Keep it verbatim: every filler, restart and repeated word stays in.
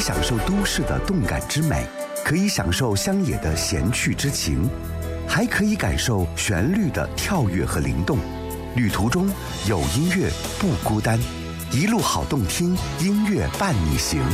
享受都市的动感之美，可以享受乡野的闲趣之情，还可以感受旋律的跳跃和灵动。旅途中有音乐不孤单，一路好动听，音乐伴你行。